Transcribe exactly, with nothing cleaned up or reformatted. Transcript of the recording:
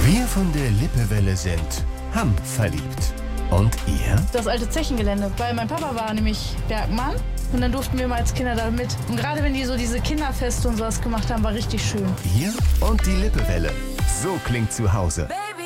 Wir von der Lippewelle sind hamverliebt. Und ihr? Das alte Zechengelände, weil mein Papa war nämlich Bergmann und dann durften wir mal als Kinder da mit. Und gerade wenn die so diese Kinderfeste und sowas gemacht haben, war richtig schön. Wir und die Lippewelle. So klingt zu Hause. Baby.